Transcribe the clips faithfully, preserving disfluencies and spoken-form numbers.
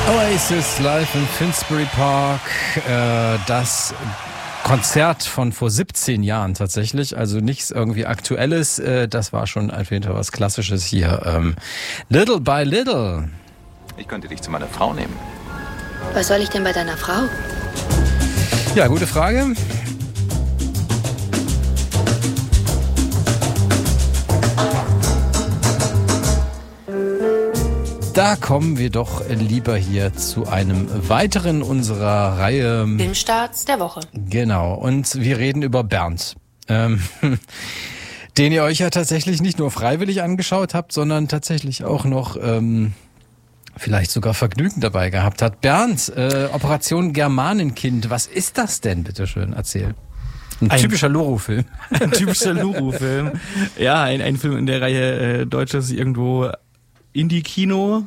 Oasis live im Finsbury Park. Äh, das Konzert von vor siebzehn Jahren tatsächlich, also nichts irgendwie Aktuelles. Äh, das war schon auf jeden Fall was Klassisches hier. Ähm, Little by Little. Ich könnte dich zu meiner Frau nehmen. Was soll ich denn bei deiner Frau? Ja, gute Frage. Da kommen wir doch lieber hier zu einem weiteren unserer Reihe Filmstarts der Woche. Genau, und wir reden über Bernd, ähm, den ihr euch ja tatsächlich nicht nur freiwillig angeschaut habt, sondern tatsächlich auch noch ähm, vielleicht sogar Vergnügen dabei gehabt habt. Bernd, äh, Operation Germanenkind, was ist das denn, bitteschön, erzähl. Ein, ein typischer Luru-Film. Ein typischer Luru-Film. Ja, ein, ein Film in der Reihe äh, Deutsches irgendwo Indie-Kino,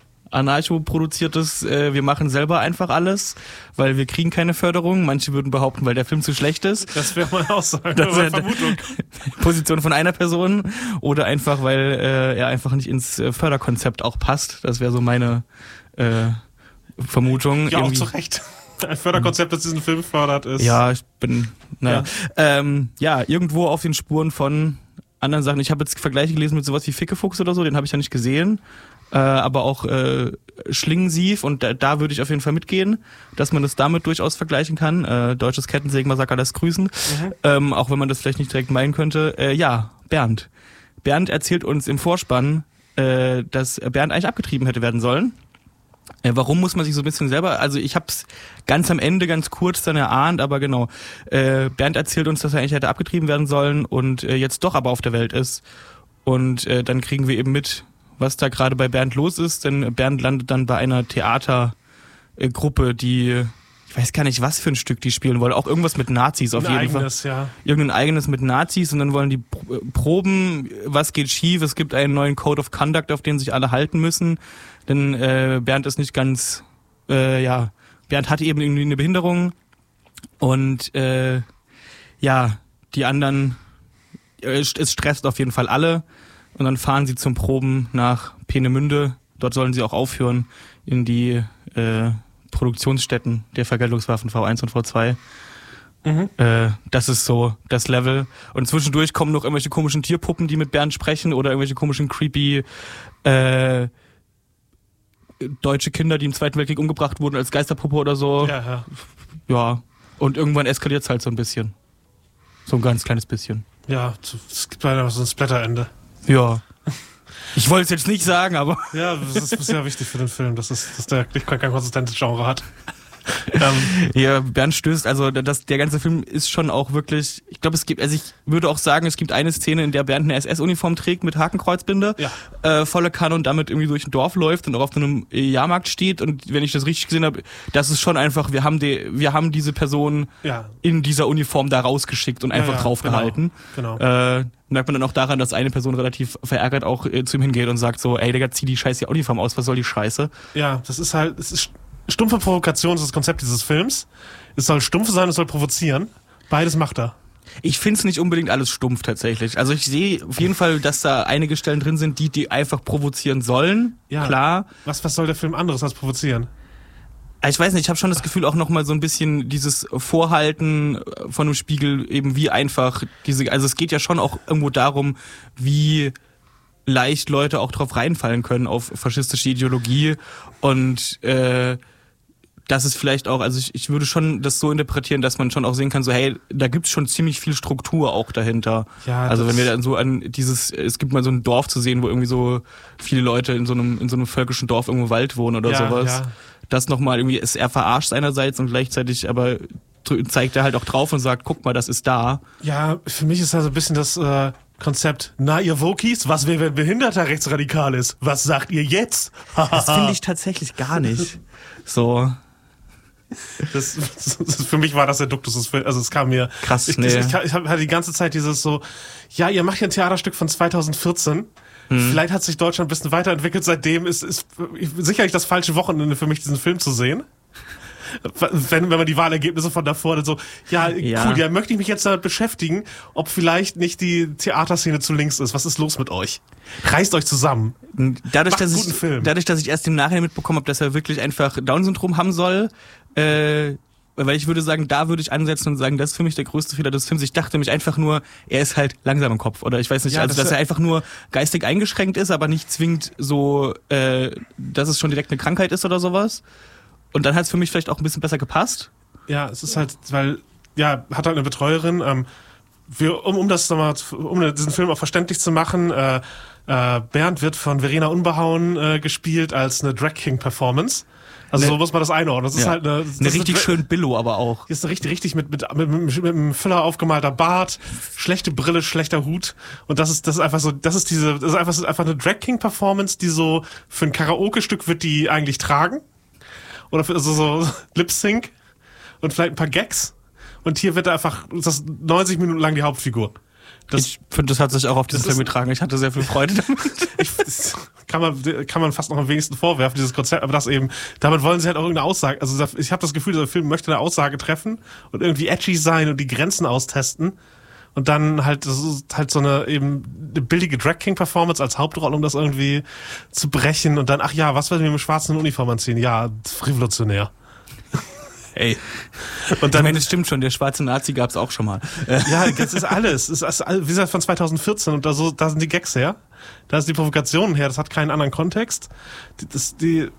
anarcho-produziertes, äh, wir machen selber einfach alles, weil wir kriegen keine Förderung. Manche würden behaupten, weil der Film zu schlecht ist. Das wäre mal Aussage, das oder Vermutung. Position von einer Person. Oder einfach, weil äh, er einfach nicht ins äh, Förderkonzept auch passt. Das wäre so meine äh, Vermutung. Ja, Irgendwie. auch zu Recht. Ein Förderkonzept, das diesen Film fördert, ist... Ja, ich bin, naja. Ja, ähm, ja irgendwo auf den Spuren von anderen Sachen. Ich habe jetzt Vergleiche gelesen mit sowas wie Fickefuchs oder so, den habe ich ja nicht gesehen. Äh, aber auch äh, Schlingensief, und da, da würde ich auf jeden Fall mitgehen, dass man das damit durchaus vergleichen kann. Äh, deutsches Kettensägenmassaker lässt grüßen. Mhm. Ähm, auch wenn man das vielleicht nicht direkt meinen könnte. Äh, ja, Bernd. Bernd erzählt uns im Vorspann, äh, dass Bernd eigentlich abgetrieben hätte werden sollen. Äh, warum, muss man sich so ein bisschen selber, also ich hab's ganz am Ende ganz kurz dann erahnt, aber genau, äh, Bernd erzählt uns, dass er eigentlich hätte abgetrieben werden sollen und äh, jetzt doch aber auf der Welt ist, und äh, dann kriegen wir eben mit, was da gerade bei Bernd los ist, denn Bernd landet dann bei einer Theatergruppe, die, ich weiß gar nicht, was für ein Stück die spielen wollen, auch irgendwas mit Nazis auf ein jeden eigenes, Fall. Ja. Irgendein eigenes mit Nazis, und dann wollen die proben, was geht schief, es gibt einen neuen Code of Conduct, auf den sich alle halten müssen. Denn äh, Bernd ist nicht ganz, äh, ja, Bernd hat eben irgendwie eine Behinderung, und äh, ja, die anderen, äh, es stresst auf jeden Fall alle, und dann fahren sie zum Proben nach Peenemünde. Dort sollen sie auch aufhören in die äh, Produktionsstätten der Vergeltungswaffen V eins und V zwei. Mhm. Äh, das ist so das Level. Und zwischendurch kommen noch irgendwelche komischen Tierpuppen, die mit Bernd sprechen, oder irgendwelche komischen creepy äh, deutsche Kinder, die im Zweiten Weltkrieg umgebracht wurden als Geisterpuppe oder so. Ja, ja. Ja. Und irgendwann eskaliert es halt so ein bisschen. So ein ganz kleines bisschen. Ja, es gibt leider so ein Splatter-Ende. Ja. Ich wollte es jetzt nicht sagen, aber... Ja, das ist, das ist ja wichtig für den Film, dass, es, dass der nicht kein konsistentes Genre hat. ähm, ja, Bernd stößt, also das, der ganze Film ist schon auch wirklich, ich glaube, es gibt, also ich würde auch sagen, es gibt eine Szene, in der Bernd eine S S-Uniform trägt mit Hakenkreuzbinde, ja. äh, volle Kanne, und damit irgendwie durch ein Dorf läuft und auch auf einem Jahrmarkt steht, und wenn ich das richtig gesehen habe, das ist schon einfach, wir haben die, wir haben diese Person ja. in dieser Uniform da rausgeschickt und einfach ja, ja, draufgehalten. Genau. genau. Äh, merkt man dann auch daran, dass eine Person relativ verärgert auch äh, zu ihm hingeht und sagt so, ey Digga, zieh die scheiß Uniform aus, was soll die Scheiße? Ja, das ist halt, es ist stumpfe Provokation, das ist das Konzept dieses Films. Es soll stumpf sein, es soll provozieren. Beides macht er. Ich find's nicht unbedingt alles stumpf tatsächlich. Also ich sehe auf jeden Fall, dass da einige Stellen drin sind, die die einfach provozieren sollen. Ja, klar. Was, was soll der Film anderes als provozieren? Ich weiß nicht, ich habe schon das Gefühl, auch nochmal so ein bisschen dieses Vorhalten von einem Spiegel, eben wie einfach diese, also es geht ja schon auch irgendwo darum, wie leicht Leute auch drauf reinfallen können auf faschistische Ideologie, und äh, das ist vielleicht auch, also ich, ich würde schon das so interpretieren, dass man schon auch sehen kann, so hey, da gibt's schon ziemlich viel Struktur auch dahinter. Ja, also wenn wir dann so an dieses, es gibt mal so ein Dorf zu sehen, wo irgendwie so viele Leute in so einem in so einem völkischen Dorf irgendwo im Wald wohnen oder ja, sowas. Ja. Das nochmal irgendwie, ist er verarscht einerseits, und gleichzeitig aber zeigt er halt auch drauf und sagt, guck mal, das ist da. Ja, für mich ist also ein bisschen das äh, Konzept, na ihr Wokis, was wäre, wenn behinderter rechtsradikal ist? Was sagt ihr jetzt? Das finde ich tatsächlich gar nicht. So. Das, das, für mich war das der Duktus des Films. Also es kam mir... Krass, ich, nee. Ich, ich, ich hatte die ganze Zeit dieses so, ja, ihr macht ja ein Theaterstück von zweitausendvierzehn. Hm. Vielleicht hat sich Deutschland ein bisschen weiterentwickelt. Seitdem ist, ist sicherlich das falsche Wochenende für mich, diesen Film zu sehen. wenn, wenn man die Wahlergebnisse von davor dann so, ja, Ja. cool, ja, möchte ich mich jetzt damit beschäftigen, ob vielleicht nicht die Theaterszene zu links ist. Was ist los mit euch? Reißt euch zusammen. Dadurch, Macht dass einen ich, guten Film. dadurch, dass ich erst im Nachhinein mitbekommen habe, dass er wirklich einfach Down-Syndrom haben soll, äh, weil ich würde sagen, da würde ich ansetzen und sagen, das ist für mich der größte Fehler des Films. Ich dachte nämlich einfach nur, er ist halt langsam im Kopf. Oder ich weiß nicht, Ja, also das dass er einfach nur geistig eingeschränkt ist, aber nicht zwingend so, äh, dass es schon direkt eine Krankheit ist oder sowas. Und dann hat es für mich vielleicht auch ein bisschen besser gepasst. Ja, es ist halt, weil, ja, hat halt eine Betreuerin, ähm, wir, um, um das nochmal, um diesen Film auch verständlich zu machen, äh, äh, Bernd wird von Verena Unbehauen äh, gespielt als eine Drag King Performance. Also Ne- so muss man das einordnen. Das ist Ja. halt eine, das Eine ist richtig eine, schön Billo aber auch. Hier ist richtig, richtig mit, mit, mit, mit, mit einem Füller aufgemalter Bart, schlechte Brille, schlechter Hut. Und das ist, das ist einfach so, das ist diese, das ist einfach, das ist einfach eine Drag King Performance, die so, für ein Karaoke-Stück wird die eigentlich tragen. Oder für so, so Lip Sync. Und vielleicht ein paar Gags. Und hier wird er einfach, das ist neunzig Minuten lang die Hauptfigur. Das, Ich finde, das hat sich auch auf diesen das Film ist- getragen. Ich hatte sehr viel Freude damit. ich, das kann man, kann man fast noch am wenigsten vorwerfen, dieses Konzept, aber das eben, damit wollen sie halt auch irgendeine Aussage, also da- ich habe das Gefühl, der Film möchte eine Aussage treffen und irgendwie edgy sein und die Grenzen austesten und dann halt, das ist halt so eine eben eine billige Drag King Performance als Hauptrolle, um das irgendwie zu brechen und dann, ach ja, was werden wir mit schwarzen Uniform anziehen? Ja, revolutionär. Ey. Und Ich dann, meine, es stimmt schon, der schwarze Nazi gab es auch schon mal. Äh, ja, das ist alles. Es ist, all- wie gesagt, von zwanzig vierzehn und da, so, da sind die Gags her. Da ist die Provokation her. Das hat keinen anderen Kontext. Die, das, die,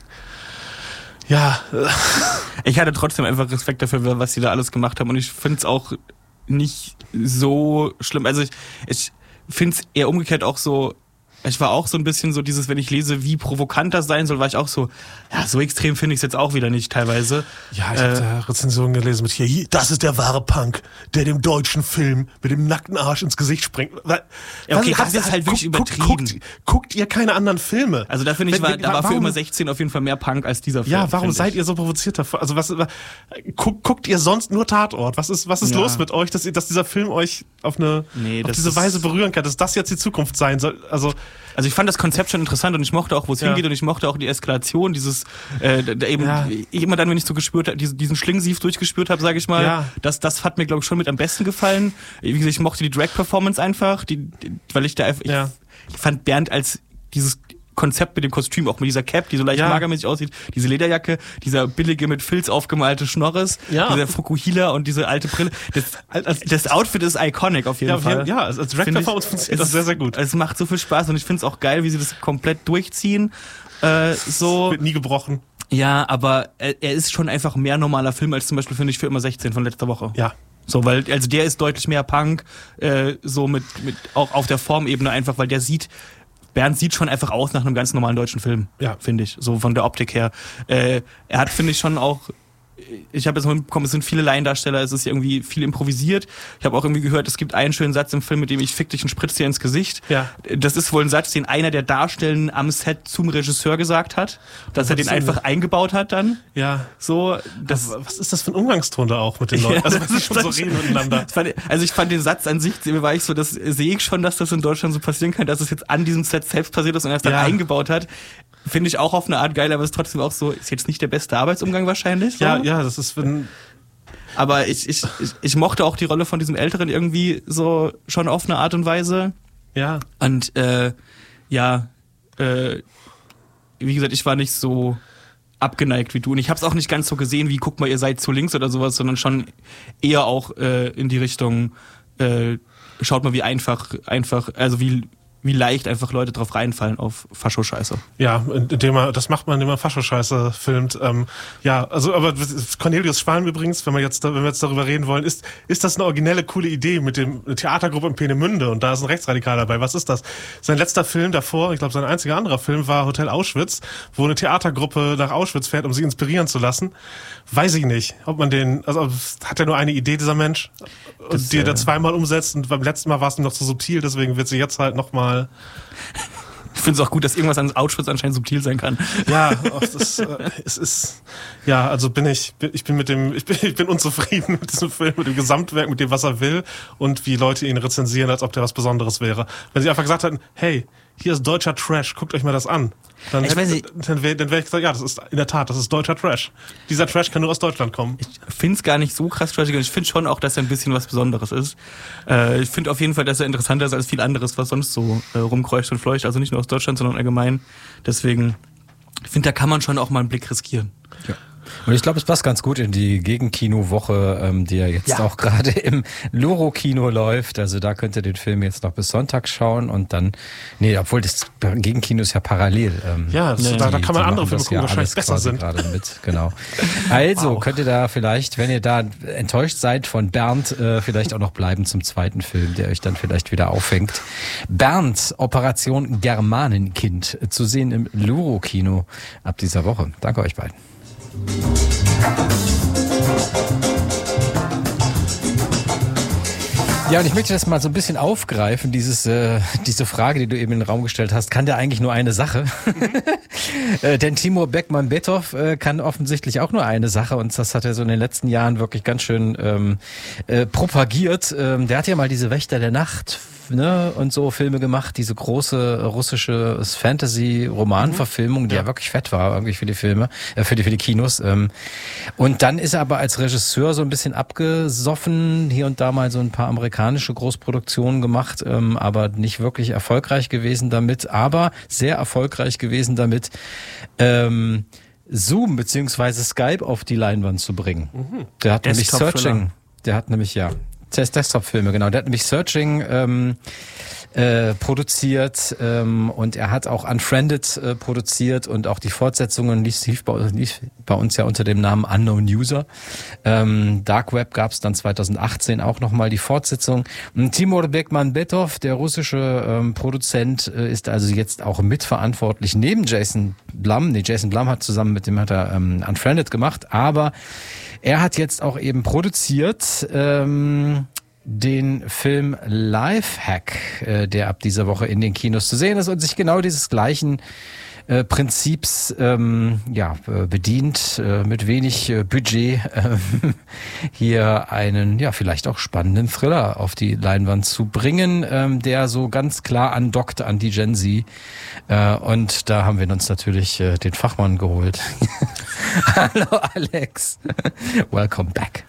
ja, äh, Ich hatte trotzdem einfach Respekt dafür, was sie da alles gemacht haben. Und ich finde es auch nicht so schlimm. Also ich, ich finde es eher umgekehrt auch so, ich war auch so ein bisschen so dieses, wenn ich lese, wie provokant das sein soll, war ich auch so, ja, so extrem finde ich es jetzt auch wieder nicht teilweise. ja, ich Äh, habe da Rezensionen gelesen mit hier, hier, das ist der wahre Punk, der dem deutschen Film mit dem nackten Arsch ins Gesicht springt. Wa- Ja, okay, was- das ist halt wirklich guckt- übertrieben. Guckt, guckt ihr keine anderen Filme? Also da finde ich, Wenn- war, da war für warum- immer sechzehn auf jeden Fall mehr Punk als dieser Film. Ja, warum finde seid ich. ihr so provoziert davor? Also was guckt, guckt ihr sonst nur Tatort? Was ist was ist Ja. los mit euch, dass ihr, dass dieser Film euch auf eine Nee, auf das diese ist- Weise berühren kann, dass das jetzt die Zukunft sein soll? Also Also ich fand das Konzept schon interessant und ich mochte auch, wo es Ja. hingeht und ich mochte auch die Eskalation, dieses äh, da eben Ja. ich immer dann, wenn ich so gespürt habe, diesen, diesen Schlingensief durchgespürt habe, sage ich mal, Ja. das das hat mir glaube ich schon mit am besten gefallen. Wie gesagt, ich mochte die Drag Performance einfach, die, die weil ich da einfach ich, Ja. ich fand Bernd als dieses Konzept mit dem Kostüm, auch mit dieser Cap, die so leicht Ja. magermäßig aussieht, diese Lederjacke, dieser billige mit Filz aufgemalte Schnorres, Ja. dieser Fukuhila und diese alte Brille. Das, als- das Outfit ist iconic auf jeden ja, Fall. ja, als als Drag Finde ich- Performance funktioniert es das sehr sehr gut. Es macht so viel Spaß und ich finde es auch geil, wie sie das komplett durchziehen. Äh, so, Wird nie gebrochen. ja, aber er, er ist schon einfach mehr normaler Film als zum Beispiel, finde ich, für immer sechzehn von letzter Woche. Ja. So, weil, also der ist deutlich mehr Punk, äh, so mit, mit, auch auf der Formebene einfach, weil der sieht, Bernd sieht schon einfach aus nach einem ganz normalen deutschen Film, Ja. finde ich, so von der Optik her. Äh, er hat, finde ich, schon auch, ich habe jetzt mal mitbekommen, es sind viele Laiendarsteller, es ist irgendwie viel improvisiert. Ich habe auch irgendwie gehört, es gibt einen schönen Satz im Film, mit dem ich fick dich und spritz dir ins Gesicht. Ja. Das ist wohl ein Satz, den einer der Darstellenden am Set zum Regisseur gesagt hat, dass Oh, er den das ist einfach eingebaut hat dann. Ja. So, das, Was ist das für ein Umgangston da auch mit den Leuten? Ja, Also das was ist ist schon so das- reden miteinander. Das fand, also ich fand den Satz an sich, war ich so, das sehe ich schon, dass das in Deutschland so passieren kann, dass es jetzt an diesem Set selbst passiert ist und er es dann Ja. eingebaut hat. Finde ich auch auf eine Art geil, aber es ist trotzdem auch so, ist jetzt nicht der beste Arbeitsumgang wahrscheinlich. So. Ja, ja, das ist wenn Aber ich, ich, ich, ich mochte auch die Rolle von diesem Älteren irgendwie so schon auf eine Art und Weise. ja, Und äh, ja, äh, wie gesagt, ich war nicht so abgeneigt wie du. Und ich habe es auch nicht ganz so gesehen, wie guck mal, ihr seid zu links oder sowas, sondern schon eher auch äh, in die Richtung, äh, schaut mal, wie einfach, einfach, also wie, wie leicht einfach Leute drauf reinfallen auf Fascho-Scheiße. ja, indem man, das macht man, indem man Fascho-Scheiße filmt. Ähm, ja, also, aber Cornelius Schwan übrigens, wenn wir jetzt, wenn wir jetzt darüber reden wollen, ist, ist das eine originelle, coole Idee mit dem eine Theatergruppe in Peenemünde und da ist ein Rechtsradikal dabei. Was ist das? Sein letzter Film davor, ich glaube, sein einziger anderer Film war Hotel Auschwitz, wo eine Theatergruppe nach Auschwitz fährt, um sich inspirieren zu lassen. Weiß ich nicht, ob man den, also hat er nur eine Idee, dieser Mensch, und Das, die er äh, da zweimal umsetzt und beim letzten Mal war es ihm noch zu subtil, deswegen wird sie jetzt halt nochmal. Ich finde es auch gut, dass irgendwas an Auschwitz anscheinend subtil sein kann. Ja, ach, das, äh, es ist, ja, also bin ich, ich bin mit dem, ich bin, ich bin unzufrieden mit diesem Film, mit dem Gesamtwerk, mit dem, was er will und wie Leute ihn rezensieren, als ob der was Besonderes wäre. Wenn sie einfach gesagt hätten, hey, hier ist deutscher Trash, guckt euch mal das an. Dann, Ich weiß nicht. dann wäre dann wär ich gesagt, ja, das ist in der Tat, das ist deutscher Trash. Dieser Trash kann nur aus Deutschland kommen. Ich finde es gar nicht so krass trashig und ich finde schon auch, dass er ein bisschen was Besonderes ist. Äh, ich finde auf jeden Fall, dass er interessanter ist als viel anderes, was sonst so äh, rumkreucht und fleucht. Also nicht nur aus Deutschland, sondern allgemein. Deswegen, ich finde, da kann man schon auch mal einen Blick riskieren. Ja. Und ich glaube, es passt ganz gut in die Gegenkino-Woche, ähm, die ja jetzt Ja. auch gerade im Loro-Kino läuft. Also da könnt ihr den Film jetzt noch bis Sonntag schauen und dann, nee, obwohl das Gegenkino ist ja parallel. Ähm, Ja, das, da, da kann man die andere machen Filme das gucken, ja die wahrscheinlich alles besser quasi sind. gerade mit, genau. Also Wow. könnt ihr da vielleicht, wenn ihr da enttäuscht seid von Bernd, äh, vielleicht auch noch bleiben zum zweiten Film, der euch dann vielleicht wieder auffängt. Bernd, Operation Germanenkind, zu sehen im Loro-Kino ab dieser Woche. Danke euch beiden. Ja, und ich möchte das mal so ein bisschen aufgreifen, dieses, äh, diese Frage, die du eben in den Raum gestellt hast. Kann der eigentlich nur eine Sache? äh, denn Timur Bekmambetov äh, kann offensichtlich auch nur eine Sache und das hat er so in den letzten Jahren wirklich ganz schön ähm, äh, propagiert. Ähm, der hat ja mal diese Wächter der Nacht, ne, und so Filme gemacht, diese große russische Fantasy-Roman-Verfilmung, die ja. ja wirklich fett war, irgendwie für die Filme, äh, für die, für die Kinos. Ähm. Und dann ist er aber als Regisseur so ein bisschen abgesoffen, hier und da mal so ein paar amerikanische Großproduktionen gemacht, ähm, aber nicht wirklich erfolgreich gewesen damit, aber sehr erfolgreich gewesen damit, ähm, Zoom beziehungsweise Skype auf die Leinwand zu bringen. Mhm. Der hat nämlich Searching, der hat nämlich, ja, Desktop-Filme, genau. Der hat nämlich Searching ähm, äh, produziert ähm, und er hat auch Unfriended äh, produziert und auch die Fortsetzungen lief, lief, bei, lief bei uns ja unter dem Namen Unknown User. Ähm, Dark Web gab es dann zwanzig achtzehn auch nochmal die Fortsetzung. Und Timur Bekmambetov, der russische ähm, Produzent, äh, ist also jetzt auch mitverantwortlich neben Jason Blum. Nee, Jason Blum hat zusammen mit dem hat er ähm, Unfriended gemacht, aber er hat jetzt auch eben produziert ähm, den Film Lifehack, äh, der ab dieser Woche in den Kinos zu sehen ist und sich genau dieses gleichen äh, Prinzips ähm, ja äh, bedient, äh, mit wenig äh, Budget äh, hier einen ja vielleicht auch spannenden Thriller auf die Leinwand zu bringen, ähm, der so ganz klar andockt an die Gen Z. Äh, und da haben wir uns natürlich äh, den Fachmann geholt. Hallo Alex, welcome back.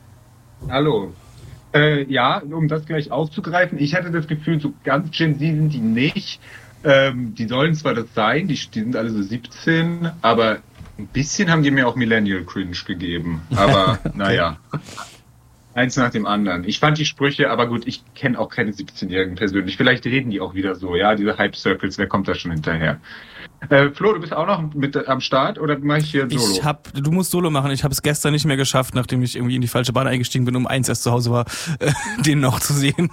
Hallo. Äh, ja, um das gleich aufzugreifen, ich hatte das Gefühl, so ganz Gen Z sind die nicht. Ähm, die sollen zwar das sein, die, die sind alle so siebzehn, aber ein bisschen haben die mir auch Millennial Cringe gegeben. Aber okay. Naja, eins nach dem anderen. Ich fand die Sprüche, aber gut, ich kenne auch keine siebzehnjährigen persönlich. Vielleicht reden die auch wieder so, ja, diese Hype-Circles, wer kommt da schon hinterher? Äh, Flo, du bist auch noch mit am Start oder mache ich hier Solo? Ich hab, du musst Solo machen. Ich habe es gestern nicht mehr geschafft, nachdem ich irgendwie in die falsche Bahn eingestiegen bin, um eins erst zu Hause war, äh, den noch zu sehen.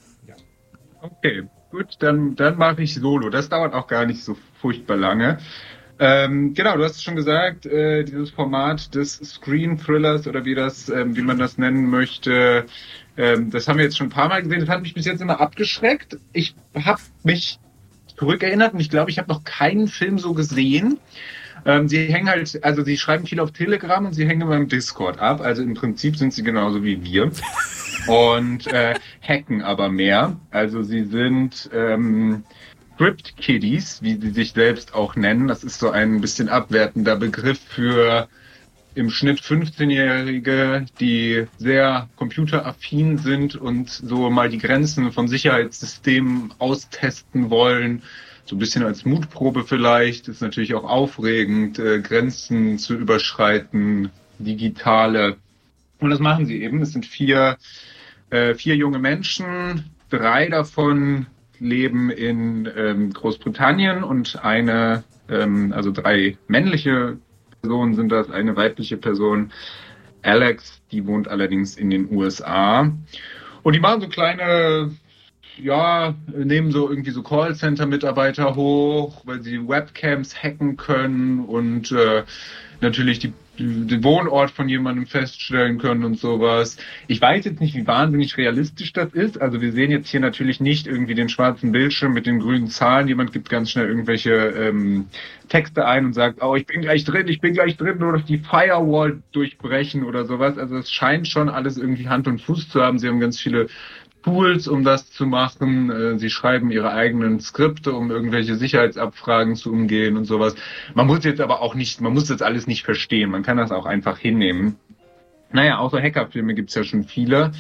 Okay, gut, dann, dann mache ich Solo. Das dauert auch gar nicht so furchtbar lange. Ähm, genau, du hast es schon gesagt, äh, dieses Format des Screen Thrillers oder wie das, ähm, wie man das nennen möchte, ähm, das haben wir jetzt schon ein paar Mal gesehen. Das hat mich bis jetzt immer abgeschreckt. Ich habe mich zurückerinnert und ich glaube, ich habe noch keinen Film so gesehen. Ähm, sie hängen halt, also sie schreiben viel auf Telegram und sie hängen beim Discord ab. Also im Prinzip sind sie genauso wie wir und äh, hacken aber mehr. Also sie sind ähm, Script Kiddies, wie sie sich selbst auch nennen. Das ist so ein bisschen abwertender Begriff für im Schnitt fünfzehnjährige, die sehr computeraffin sind und so mal die Grenzen von Sicherheitssystemen austesten wollen. So ein bisschen als Mutprobe vielleicht. Ist natürlich auch aufregend, äh, Grenzen zu überschreiten, digitale. Und das machen sie eben. Es sind vier, äh, vier junge Menschen. Drei davon leben in ähm, Großbritannien und eine, ähm, also drei männliche Personen sind das, eine weibliche Person, Alex, die wohnt allerdings in den U S A. Und die machen so kleine, ja, nehmen so irgendwie so Callcenter-Mitarbeiter hoch, weil sie Webcams hacken können und äh, natürlich die den Wohnort von jemandem feststellen können und sowas. Ich weiß jetzt nicht, wie wahnsinnig realistisch das ist. Also wir sehen jetzt hier natürlich nicht irgendwie den schwarzen Bildschirm mit den grünen Zahlen. Jemand gibt ganz schnell irgendwelche ähm, Texte ein und sagt, oh, ich bin gleich drin, ich bin gleich drin, nur durch die Firewall durchbrechen oder sowas. Also es scheint schon alles irgendwie Hand und Fuß zu haben. Sie haben ganz viele Tools, um das zu machen. Sie schreiben ihre eigenen Skripte, um irgendwelche Sicherheitsabfragen zu umgehen und sowas. Man muss jetzt aber auch nicht, man muss das alles nicht verstehen. Man kann das auch einfach hinnehmen. Naja, außer Hackerfilme gibt's ja schon viele.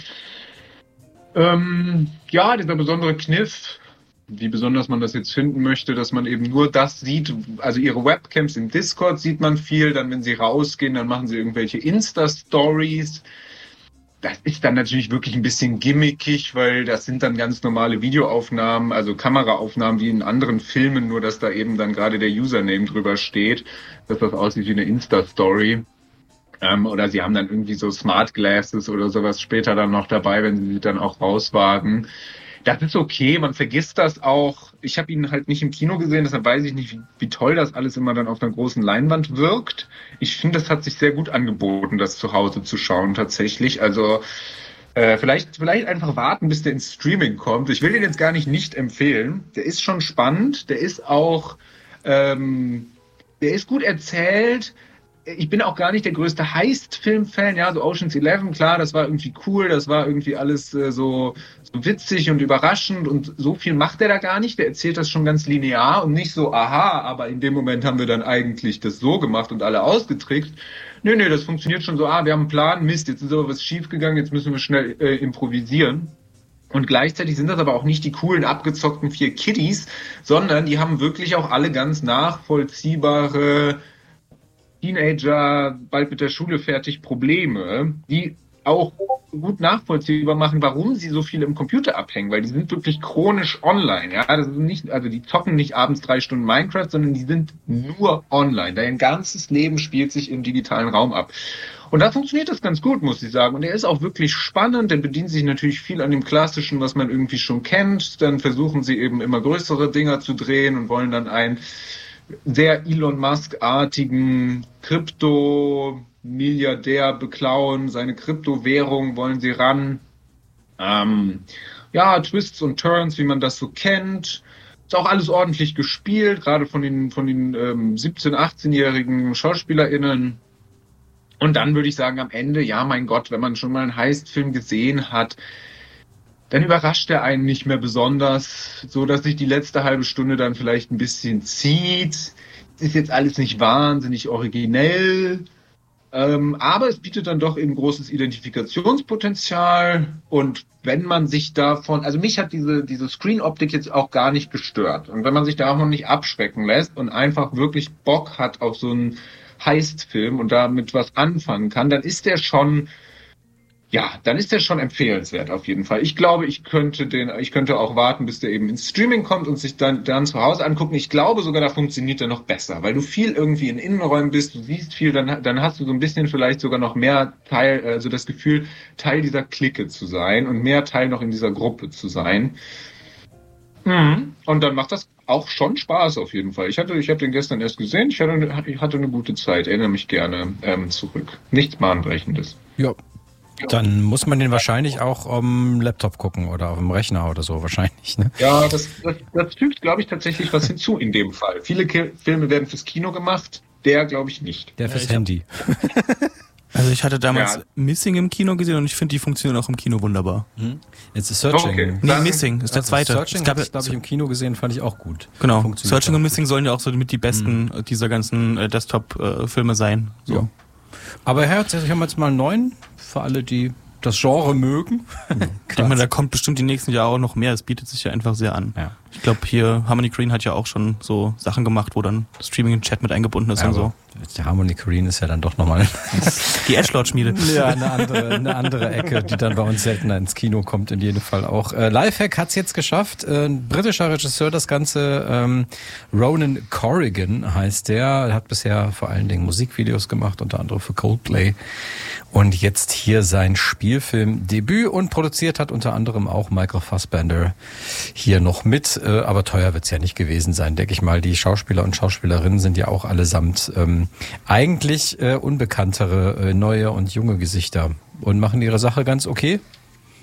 Ähm, ja, dieser besondere Kniff, wie besonders man das jetzt finden möchte, dass man eben nur das sieht, also ihre Webcams im Discord sieht man viel, dann wenn sie rausgehen, dann machen sie irgendwelche Insta-Stories. Das ist dann natürlich wirklich ein bisschen gimmickig, weil das sind dann ganz normale Videoaufnahmen, also Kameraaufnahmen wie in anderen Filmen, nur dass da eben dann gerade der Username drüber steht, dass das aussieht wie eine Insta-Story. Ähm, oder sie haben dann irgendwie so Smart Glasses oder sowas später dann noch dabei, wenn sie sie dann auch rauswagen. Das ist okay, man vergisst das auch. Ich habe ihn halt nicht im Kino gesehen, deshalb weiß ich nicht, wie, wie toll das alles immer dann auf einer großen Leinwand wirkt. Ich finde, das hat sich sehr gut angeboten, das zu Hause zu schauen tatsächlich. Also äh, vielleicht, vielleicht einfach warten, bis der ins Streaming kommt. Ich will den jetzt gar nicht nicht empfehlen. Der ist schon spannend, der ist auch, ähm, der ist gut erzählt. Ich bin auch gar nicht der größte Heist-Film-Fan, ja, so Ocean's Eleven, klar, das war irgendwie cool, das war irgendwie alles äh, so, so witzig und überraschend und so viel macht er da gar nicht, der erzählt das schon ganz linear und nicht so, aha, aber in dem Moment haben wir dann eigentlich das so gemacht und alle ausgetrickst. Nö, nö, das funktioniert schon so, ah, wir haben einen Plan, Mist, jetzt ist aber was schiefgegangen, jetzt müssen wir schnell äh, improvisieren. Und gleichzeitig sind das aber auch nicht die coolen, abgezockten vier Kiddies, sondern die haben wirklich auch alle ganz nachvollziehbare Teenager, bald mit der Schule fertig, Probleme, die auch gut nachvollziehbar machen, warum sie so viel im Computer abhängen, weil die sind wirklich chronisch online, ja, das ist nicht, also die zocken nicht abends drei Stunden Minecraft, sondern die sind nur online, dein ganzes Leben spielt sich im digitalen Raum ab. Und da funktioniert das ganz gut, muss ich sagen. Und er ist auch wirklich spannend, der bedient sich natürlich viel an dem Klassischen, was man irgendwie schon kennt, dann versuchen sie eben immer größere Dinger zu drehen und wollen dann ein sehr Elon Musk-artigen Krypto-Milliardär beklauen, seine Kryptowährung wollen sie ran. Ähm, ja, Twists und Turns, wie man das so kennt. Ist auch alles ordentlich gespielt, gerade von den, von den ähm, siebzehn-, achtzehnjährigen SchauspielerInnen. Und dann würde ich sagen, am Ende, ja, mein Gott, wenn man schon mal einen Heist-Film gesehen hat, dann überrascht er einen nicht mehr besonders, so dass sich die letzte halbe Stunde dann vielleicht ein bisschen zieht. Es ist jetzt alles nicht wahnsinnig originell, ähm, aber es bietet dann doch eben großes Identifikationspotenzial. Und wenn man sich davon, also mich hat diese diese Screen-Optik jetzt auch gar nicht gestört. Und wenn man sich da auch noch nicht abschrecken lässt und einfach wirklich Bock hat auf so einen Heist-Film und damit was anfangen kann, dann ist der schon Ja, dann ist der schon empfehlenswert auf jeden Fall. Ich glaube, ich könnte den, ich könnte auch warten, bis der eben ins Streaming kommt und sich dann, dann zu Hause angucken. Ich glaube sogar, da funktioniert er noch besser, weil du viel irgendwie in Innenräumen bist, du siehst viel, dann, dann hast du so ein bisschen vielleicht sogar noch mehr Teil, also das Gefühl, Teil dieser Clique zu sein und mehr Teil noch in dieser Gruppe zu sein. Mhm. Und dann macht das auch schon Spaß auf jeden Fall. Ich hatte, ich habe den gestern erst gesehen, ich hatte, ich hatte eine gute Zeit, erinnere mich gerne ähm, zurück. Nichts Bahnbrechendes. Ja. Dann muss man den wahrscheinlich auch am Laptop gucken oder auf dem Rechner oder so wahrscheinlich, ne? Ja, das, das, das fügt, glaube ich, tatsächlich was hinzu in dem Fall. Viele Ki- Filme werden fürs Kino gemacht, der glaube ich nicht. Der fürs Ja, ich Handy. Also ich hatte damals Ja. Missing im Kino gesehen und ich finde, die funktionieren auch im Kino wunderbar. Hm? Jetzt ist Searching. Okay. Nee, Dann- Missing ist der Also zweite. Searching Es gab habe ja- ich, glaube ich, im Kino gesehen, fand ich auch gut. Genau. Funktioniert Searching auch und gut. Missing sollen ja auch so mit die besten äh, dieser ganzen äh, Desktop-Filme sein. So. Ja. Aber Herr, jetzt haben wir jetzt mal einen neuen, für alle, die das Genre mögen. Ich denke mal, da kommt bestimmt die nächsten Jahre auch noch mehr. Es bietet sich ja einfach sehr an. Ja. Ich glaube, hier Harmony Korine hat ja auch schon so Sachen gemacht, wo dann Streaming und Chat mit eingebunden ist und so. Die Harmony Korine ist ja dann doch nochmal Die Edgelord-Schmiede. ja, eine andere, eine andere Ecke, die dann bei uns seltener ins Kino kommt, in jedem Fall auch. Äh, Lifehack hat's jetzt geschafft. Äh, ein britischer Regisseur, das Ganze, ähm, Ronan Corrigan heißt der, hat bisher vor allen Dingen Musikvideos gemacht, unter anderem für Coldplay. Und jetzt hier sein Spielfilmdebüt und produziert hat unter anderem auch Michael Fassbender hier noch mit. Äh, aber teuer wird's ja nicht gewesen sein, denke ich mal. Die Schauspieler und Schauspielerinnen sind ja auch allesamt ähm, eigentlich äh, unbekanntere, äh, neue und junge Gesichter und machen ihre Sache ganz okay.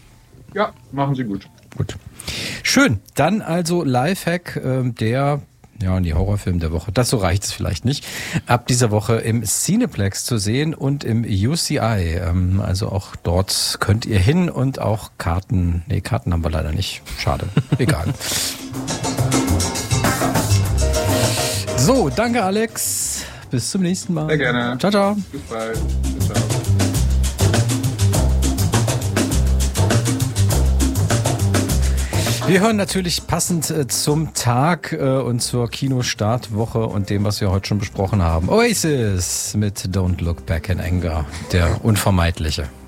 Ja, machen sie gut. Gut. Schön. Dann also Lifehack, äh, der ja, die Horrorfilm der Woche. Das so reicht es vielleicht nicht. Ab dieser Woche im Cineplex zu sehen und im U C I. Ähm, also auch dort könnt ihr hin und auch Karten. Nee, Karten haben wir leider nicht. Schade. Egal. So, danke Alex. Bis zum nächsten Mal. Sehr gerne. Ciao, ciao. Bis bald. Ciao. Wir hören natürlich passend äh, zum Tag äh, und zur Kinostartwoche und dem, was wir heute schon besprochen haben. Oasis mit Don't Look Back in Anger, der Unvermeidliche.